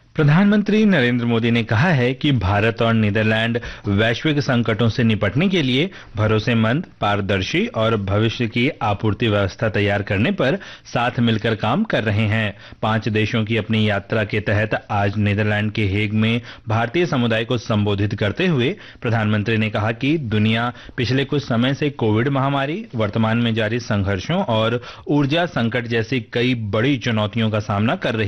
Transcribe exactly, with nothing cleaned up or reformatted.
प्रधानमंत्री नरेंद्र मोदी ने कहा है कि भारत और नीदरलैंड वैश्विक संकटों से निपटने के लिए भरोसेमंद, पारदर्शी और भविष्य की आपूर्ति व्यवस्था तैयार करने पर साथ मिलकर काम कर रहे हैं। पांच देशों की अपनी यात्रा के तहत आज नीदरलैंड के हेग में भारतीय समुदाय को संबोधित करते हुए प्रधानमंत्री ने कहा कि दुनिया पिछले कुछ समय से कोविड महामारी, वर्तमान में जारी संघर्षों और ऊर्जा संकट जैसी कई बड़ी चुनौतियों का सामना कर रही